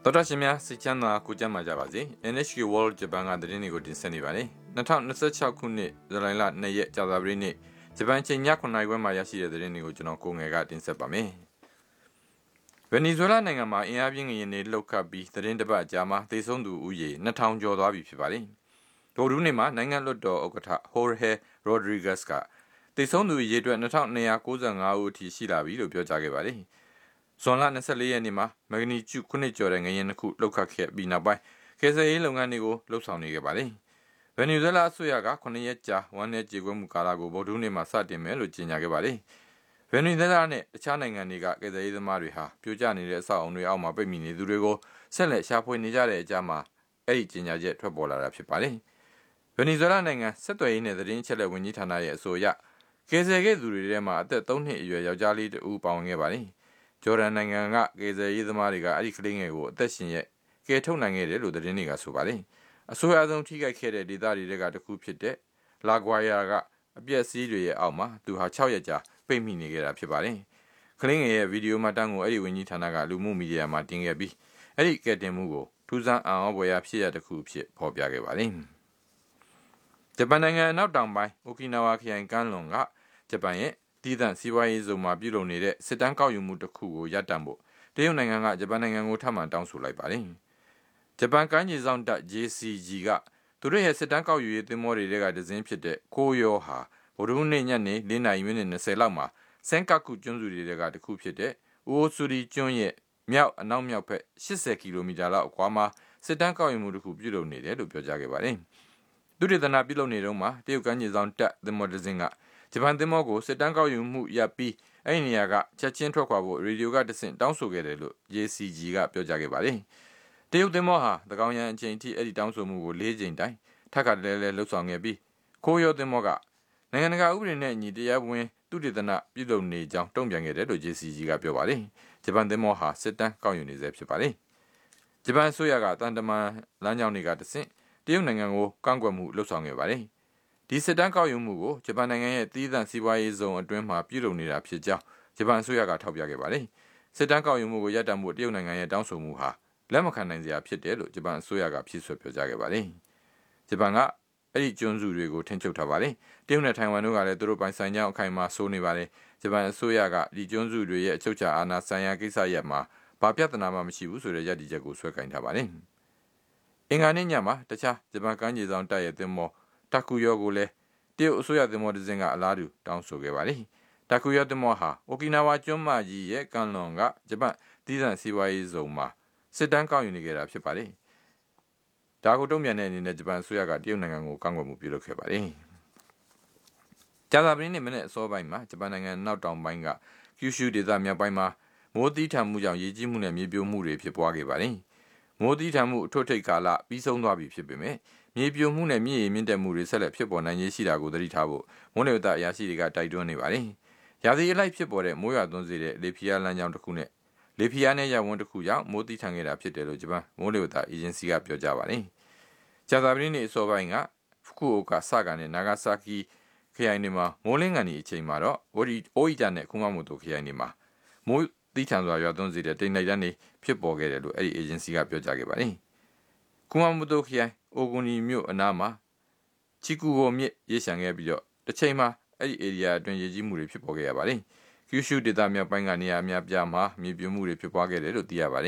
တော်တော်ရှင်များစိတ်ချမ်းသာကိုကြမ်းပါကြပါစေ NHK World Japan ကသတင်းတွေကိုတင်ဆက်နေပါတယ်2026ခုနှစ်ဇူလိုင်လ2ရက်ကြာသပတေးနေ့ဂျပန်ချိန်ည9:00နာရီခွဲမှာရရှိတဲ့သတင်းတွေကိုကျွန်တော်ကိုငယ်ကတင်ဆက်ပါမယ်ဗင်နီဇွဲလားနိုင်ငံမှာအင်အားပြင်းငလျင်တွေလှုပ်ခတ်ပြီးသတင်းတစ်ပတ်အကြာမှာသေဆုံးသူဦးရေ2000ကျော်သွားပြီဖြစ်ပါတယ်ဗုဒ္ဓဟူးနေ့မှာနိုင်ငံလွှတ်တော်ဥက္ကဋ္ဌ Jorge Rodriguez ကသေဆုံးသူရေအတွက်2295ဦးအထိရှိလာပြီလို့ပြောကြားခဲ့ပါတယ်ဇွန်လ24ရက်နေ့မှာမဂနီကျူ9ကျော်တဲ့ငလျင်တစ်ခုလှုပ်ခတ်ခဲ့ပြီးနောက်ပိုင်းကယ်ဆယ်ရေးလုပ်ငန်းတွေကိုလှုပ်ဆောင်နေခဲ့ပါတယ်။ဗင်နီဇွဲလားအစိုးရက9ရက်ကြာဝမ်းနည်းကြေကွဲမှုကာလကိုဗုဒ္ဓဟူးနေ့မှာစတင်မယ်လို့ကြေညာခဲ့ပါတယ်။ဗင်နီဇွဲလားနဲ့တခြားနိုင်ငံတွေကကယ်ဆယ်ရေးသမားတွေဟာပြိုကျနေတဲ့အဆောက်အုံတွေအောက်မှာပိတ်မိနေသူတွေကိုဆက်လက်ရှာဖွေနေကြတဲ့အကြားမှာအဲ့ဒီကြေညာချက်ထွက်ပေါ်လာတာဖြစ်ပါတယ်။ဗင်နီဇွဲလားနိုင်ငံဆက်သွယ်ရေးနဲ့သတင်းအချက်အလက်ဝန်ကြီးဌာနရဲ့အဆိုအရကယ်ဆယ်ခဲ့သူတွေထဲမှာအသက်3နှစ်အရွယ်ယောက်ျားလေးတဦးပါဝင်ခဲ့ပါတယ်။ဂျော်ဒန်နိုင်ငံကကယ်ဆယ်ရေးသမားတွေကအဲ့ဒီကလေးငယ်ကိုအသက်ရှင်ရဲ့ကယ်ထုတ်နိုင်ခဲ့တယ်လို့သတင်းတွေကဆိုပါတယ်။အဆိုအရဆုံးထိခိုက်ခဲ့တဲ့ဒေသတွေကတခုဖြစ်တဲ့လာဂွာယာကအပျက်အစီးတွေရဲ့အောက်မှာသူဟာ6ရက်ကြာပိတ်မိနေခဲ့တာဖြစ်ပါတယ်။ကလေးငယ်ရဲ့ဗီဒီယိုမှတ်တမ်းကိုအဲ့ဒီဝန်ကြီးဌာနကလူမှုမီဒီယာမှာတင်ခဲ့ပြီးအဲ့ဒီကယ်တင်မှုကိုထူးဆန်းအံ့ဩဖွယ်ရာဖြစ်ရတစ်ခုဖြစ်ဖော်ပြခဲ့ပါတယ်။ဂျပန်နိုင်ငံအနောက်တောင်ပိုင်းအိုကီနာဝါခရိုင်ကမ်းလွန်ကဂျပန်ရဲ့တည်တံ့စီးပွားရေးဇုံမှာပြုလုပ်နေတဲ့စစ်တမ်းကောက်ယူမှုတစ်ခုကိုရပ်တန့်ဖို့တရုတ်နိုင်ငံကဂျပန်နိုင်ငံကိုထပ်မံတောင်းဆိုလိုက်ပါတယ်။ဂျပန်ကမ်းခြေစောင့်တပ် JCG ကသူတို့ရဲ့စစ်တမ်းကောက်ယူရေးသင်္ဘောတွေကဒဇင်းဖြစ်တဲ့ကိုယောဟာဗုဒ္ဓဟူးနေ့ညနေ4:20လောက်မှာစန်ကာကူကျွန်းစုတွေကတခုဖြစ်တဲ့အိုဆူရီကျွန်းရဲ့မြောက်အနောက်မြောက်ဘက်80ကီလိုမီတာလောက်အကွာမှာစစ်တမ်းကောက်ယူမှုတစ်ခုပြုလုပ်နေတယ်လို့ပြောကြားခဲ့ပါတယ်။သူဒေသနာပြုလုပ်နေတော့မှတရုတ်ကမ်းခြေစောင့်တပ်သင်္ဘောဒဇင်းကဂျပန်သင်္ဘောကိုစစ်တမ်းကောက်ယူမှုရပ်ပြီးအဲ့ဒီနေရာကချက်ချင်းထွက်ခွာဖို့ရေဒီယိုကတဆင့်တောင်းဆိုခဲ့တယ်လို့ JCG ကပြောကြားခဲ့ပါတယ်။တရုတ်သင်္ဘောဟာသကောင်ရန်အချိန်ထိအဲ့ဒီတောင်းဆိုမှုကို၄ချိန်တိုင်ထပ်ခါတလဲလဲလှုပ်ဆောင်ခဲ့ပြီးခိုးရောသင်္ဘောကနိုင်ငံတကာဥပဒေနဲ့အညီတရားဝင်သူဒေသနာပြုလုပ်နေကြောင်းတုံ့ပြန်ခဲ့တယ်လို့ JCG ကပြောပါတယ်။ဂျပန်သင်္ဘောဟာစစ်တမ်းကောက်ယူနေဆဲဖြစ်ပါတယ်။ဂျပန်အစိုးရကတန်တမန်လမ်းကြောင်းတွေကတဆင့်တရုတ်နိုင်ငံကိုကန့်ကွက်မှုလှုပ်ဆောင်ခဲ့ပါတယ်။ဒီစစ်တမ်းကောက်ယူမှုကိုဂျပန်နိုင်ငံရဲ့တည်တံ့စီးပွားရေးဇုံအတွင်းမှာပြုလုပ်နေတာဖြစ်ကြောင်းဂျပန်အစိုးရကထောက်ပြခဲ့ပါတယ်။စစ်တမ်းကောက်ယူမှုကိုရပ်တန့်ဖို့တရုတ်နိုင်ငံရဲ့တောင်းဆိုမှုဟာလက်မခံနိုင်စရာဖြစ်တယ်လို့ဂျပန်အစိုးရကဖြေဆိုပြောကြားခဲ့ပါတယ်။ဂျပန်ကအဲ့ဒီကျွန်းစုတွေကိုထိန်းချုပ်ထားပါတယ်။တရုတ်နဲ့ထိုင်ဝမ်တို့ကလည်းသူတို့ပိုင်ဆိုင်ကြောင်းအခိုင်အမာဆိုနေပါတယ်။ဂျပန်အစိုးရကဒီကျွန်းစုတွေရဲ့အချုပ်အခြာအာဏာဆိုင်ရာကိစ္စရပ်မှာဘာပြဿနာမှမရှိဘူးဆိုတဲ့ရည်တည်ချက်ကိုဆွဲကင်ထားပါတယ်။အင်္ဂါနေ့ညမှာတခြားဂျပန်ကမ်းခြေစောင့်တပ်ရဲ့သင်္ဘောတာကူယောကိုလည်းတရုတ်အစိုးရသင်္ဘောတစ်စင်းကအလားတူတောင်းဆိုခဲ့ပါတယ်။တာကူယောသင်္ဘောဟာအိုကီနာဝါကျွန်းမကြီးရဲ့ကမ်းလွန်ကဂျပန်တည်တံ့စီးပွားရေးဇုံမှာစစ်တမ်းကောက်ယူနေခဲ့တာဖြစ်ပါတယ်။ဒါကိုတုံ့ပြန်တဲ့အနေနဲ့ဂျပန်အစိုးရကတရုတ်နိုင်ငံကိုကန့်ကွက်မှုပြုလုပ်ခဲ့ပါတယ်။ကြာသပတေးနေ့မနေ့အစောပိုင်းမှာဂျပန်နိုင်ငံနောက်တောင်ပိုင်းကကျူရှူဒေသမြောက်ပိုင်းမှာမိုးသီးထန်မှုကြောင့်ရေကြီးမှုနဲ့မြေပြိုမှုတွေဖြစ်ပွားခဲ့ပါတယ်။မိုးသီးထန်မှုအထွတ်ထိပ်ကာလပြီးဆုံးသွားပြီဖြစ်ပေမဲ့မြေပြိုမှုနဲ့မြစ်ရေမြင့်တက်မှုတွေဆက်လက်ဖြစ်ပေါ်နိုင်ရှိတာကိုသတိထားဖို့မိုးလေဝသအရာရှိတွေကတိုက်တွန်းနေပါတယ်။ရာသီအလိုက်ဖြစ်ပေါ်တဲ့မိုးရွာသွန်းစေတဲ့လေဖိအားလမ်းကြောင်းတစ်ခုနဲ့လေဖိအားနဲ့ရပ်ဝန်းတစ်ခုကြောင့်မိုးသီးထန်ခဲ့တာဖြစ်တယ်လို့ဂျပန်မိုးလေဝသအေဂျင်စီကပြောကြားပါတယ်။ကြာသပတေးနေ့အစောပိုင်းကဖူကူအိုကာဆာကာနဲ့နာဂါဆာကီခရိုင်တွေမှာမိုးလင်းကန်ဒီအချိန်မှာတော့အိုအီတာနဲ့ခုမမိုတိုခရိုင်တွေမှာမိုးသီးထန်စွာရွာသွန်းစေတဲ့တိမ်လိုက်တန်းတွေဖြစ်ပေါ်ခဲ့တယ်လို့အဲ့ဒီအေဂျင်စီကပြောကြားခဲ့ပါတယ်။ခုမမိုတိုခရိုင်အိုဂွန်နီမြို့အနားမှာချီကူဟိုမြစ်ရေရှမ်းခဲ့ပြီးတော့တစ်ချိန်မှာအဲ့ဒီ area အတွင်းရေကြီးမှုတွေဖြစ်ပေါ်ခဲ့ရပါတယ်။ကျူရှူဒေသမြောက်ပိုင်းကနေရာအများပြားမှာမြေပြိုမှုတွေဖြစ်ပွားခဲ့တယ်လို့သိရပါတယ်